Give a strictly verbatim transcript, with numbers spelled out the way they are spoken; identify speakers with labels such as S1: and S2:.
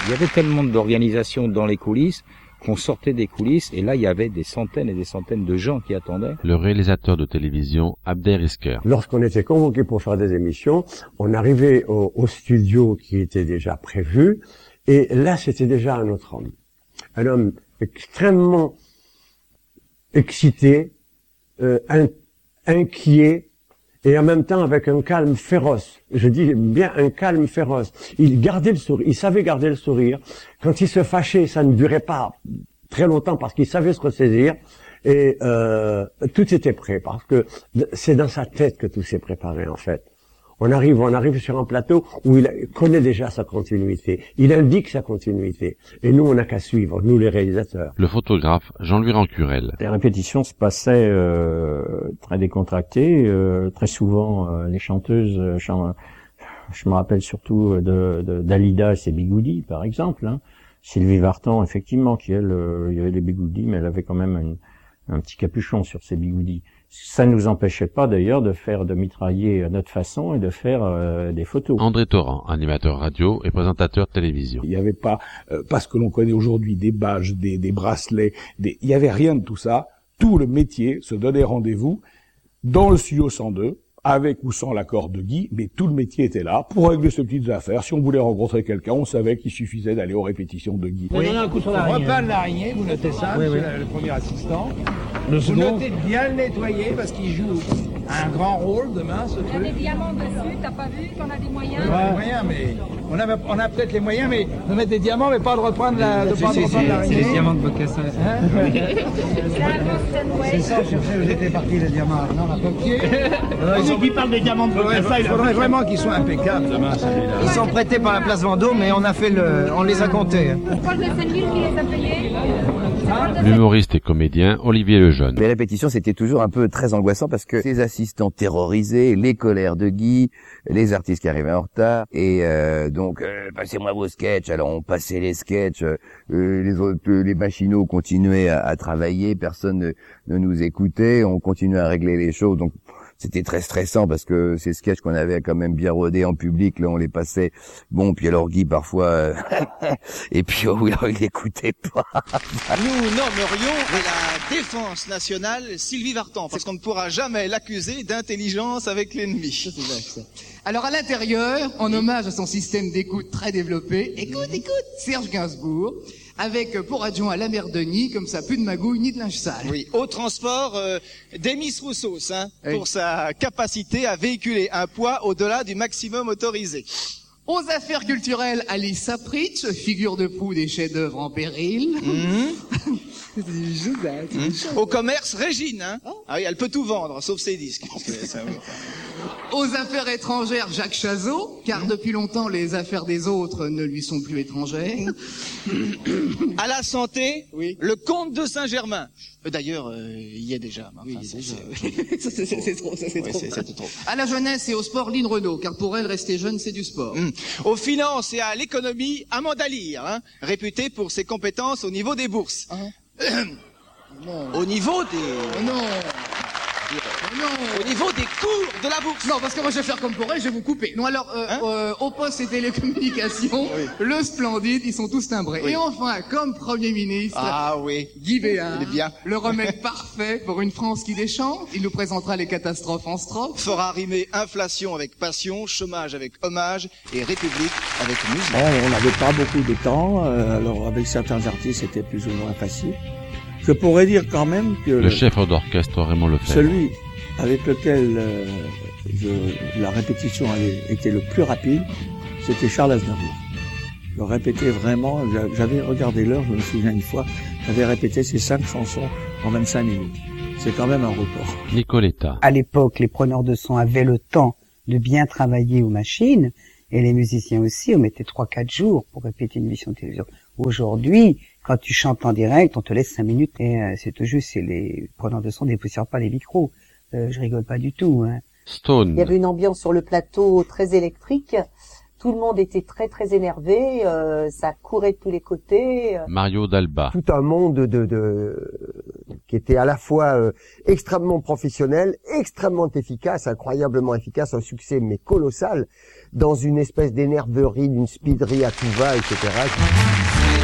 S1: Il y avait tellement d'organisations dans les coulisses qu'on sortait des coulisses et là il y avait des centaines et des centaines de gens qui attendaient.
S2: Le réalisateur de télévision Abder Isker.
S3: Lorsqu'on était convoqué pour faire des émissions, on arrivait au, au studio qui était déjà prévu et là c'était déjà un autre homme. Un homme extrêmement excité, euh, in, inquiet et en même temps avec un calme féroce. Je dis bien un calme féroce. Il gardait le sourire, il savait garder le sourire. Quand il se fâchait, ça ne durait pas très longtemps parce qu'il savait se ressaisir et euh, tout était prêt parce que c'est dans sa tête que tout s'est préparé en fait. On arrive, on arrive sur un plateau où il connaît déjà sa continuité. Il indique sa continuité. Et nous, on n'a qu'à suivre, nous les réalisateurs.
S2: Le photographe Jean-Louis Rancurel.
S4: Les répétitions se passaient euh, très décontractées. Euh, très souvent, euh, les chanteuses, euh, chan... je me rappelle surtout de, de d'Alida et ses bigoudis, par exemple. Hein. Sylvie Vartan, effectivement, qui elle, euh, il y avait des bigoudis, mais elle avait quand même une, un petit capuchon sur ses bigoudis. Ça ne nous empêchait pas d'ailleurs de faire, de mitrailler à notre façon et de faire euh, des photos.
S2: André Torrent, animateur radio et présentateur télévision.
S5: Il n'y avait pas, euh, pas ce que l'on connaît aujourd'hui, des badges, des, des bracelets, des... il n'y avait rien de tout ça. Tout le métier se donnait rendez-vous dans le studio cent deux, avec ou sans l'accord de Guy, mais tout le métier était là pour régler ces petites affaires. Si on voulait rencontrer quelqu'un, on savait qu'il suffisait d'aller aux répétitions de Guy.
S6: Oui, on a un coup sur l'araignée. Repas de l'araignée, vous notez ça, oui, oui. Le, le premier assistant. Le vous second. Notez de bien le nettoyer parce qu'il joue un grand rôle demain, ce truc.
S7: Il y a des diamants dessus, t'as pas vu qu'on a des moyens?
S6: Oui, ouais. Des moyens, mais on a, on a peut-être les moyens, mais de mettre des diamants, mais pas de reprendre la, de
S8: c'est,
S6: pas
S8: c'est,
S6: de reprendre l'araignée.
S8: C'est les diamants de Bocassa. Hein
S6: c'est ça, chercher où étaient partis les diamants. Non, la papier. Celui qui parle des diamants de Bocassa, il faudrait vraiment qu'ils soient impeccables demain, celui-là.
S9: Ils sont prêtés par la place Vendôme, mais on a fait le, on les a comptés.
S7: Paul de Saint-Mille qui les a payés.
S2: L'humoriste et comédien Olivier Lejeune.
S10: Les répétitions, c'était toujours un peu très angoissant parce que les assistants terrorisés, les colères de Guy, les artistes qui arrivaient en retard, et euh, donc euh, passez-moi vos sketchs. Alors on passait les sketchs, euh, les autres, les machinaux continuaient à, à travailler, personne ne, ne nous écoutait, on continuait à régler les choses. Donc c'était très stressant parce que ces sketchs qu'on avait quand même bien rodés en public, là on les passait. Bon, puis alors Guy parfois, euh, et puis oh, alors, il écoutait pas.
S11: Nous nommerions la défense nationale Sylvie Vartan, parce qu'on ne pourra jamais l'accuser d'intelligence avec l'ennemi.
S12: Alors à l'intérieur, en hommage à son système d'écoute très développé, écoute, écoute, Serge Gainsbourg, avec pour adjoint à la mère Denis, comme ça, plus de magouille ni de linge sale.
S11: Oui, au transport, euh, Demis Roussos, hein, oui. Pour sa capacité à véhiculer un poids au-delà du maximum autorisé.
S12: Aux affaires culturelles, Alice Sapritch, figure de proue des chefs-d'œuvre en péril.
S11: Mmh. mmh. Au commerce, Régine, hein. Oh. Ah oui, elle peut tout vendre, sauf ses disques. Ça, oui.
S12: Aux affaires étrangères, Jacques Chazot, car mmh. depuis longtemps, les affaires des autres ne lui sont plus étrangères.
S11: À la santé, oui. Le comte de Saint-Germain. D'ailleurs, euh, il y est déjà. Enfin, oui, c'est,
S12: c'est, ça, c'est, c'est trop, ça c'est oui, trop. C'est, c'est trop. À la jeunesse et au sport, Lynn Renaud, car pour elle, rester jeune, c'est du sport.
S11: Mmh. Aux finances et à l'économie, Amanda Lear, hein, réputée pour ses compétences au niveau des bourses. Uh-huh. Non. Au niveau des...
S12: Non.
S11: Non. Au niveau des cours de la bourse.
S12: Non, parce que moi je vais faire comme pour elle, je vais vous couper. Non, alors, euh, hein euh, au poste et télécommunications, oui. Le Splendide, ils sont tous timbrés. Oui. Et enfin, comme Premier ministre,
S11: ah oui,
S12: Guy Béard,
S11: il est bien.
S12: Le remède parfait pour une France qui déchante. Il nous présentera les catastrophes en strophe.
S11: Fera rimer inflation avec passion, chômage avec hommage et république avec musique.
S13: Bon, on n'avait pas beaucoup de temps, euh, alors avec certains artistes c'était plus ou moins facile. Je pourrais dire quand même que...
S2: Le chef d'orchestre Raymond Lefebvre.
S13: Celui avec lequel euh, je, la répétition avait été le plus rapide, c'était Charles Aznavour. Je répétais vraiment, j'avais regardé l'heure, je me souviens une fois, j'avais répété ces cinq chansons en vingt-cinq minutes. C'est quand même un record.
S2: Nicoletta.
S14: À l'époque, les preneurs de son avaient le temps de bien travailler aux machines, et les musiciens aussi, on mettait trois quatre jours pour répéter une émission de télévision. Aujourd'hui, quand tu chantes en direct, on te laisse cinq minutes et euh, c'est tout juste, c'est les preneurs de son dépoussièrent pas les micros. Euh, je rigole pas du tout. Hein.
S2: Stone.
S15: Il y avait une ambiance sur le plateau très électrique. Tout le monde était très très énervé. Euh, ça courait de tous les côtés.
S2: Mario Dalba.
S3: Tout un monde de, de
S8: qui était à la fois euh, extrêmement professionnel, extrêmement efficace, incroyablement efficace, un succès mais colossal, dans une espèce d'énerverie, d'une speederie à tout va, et cetera.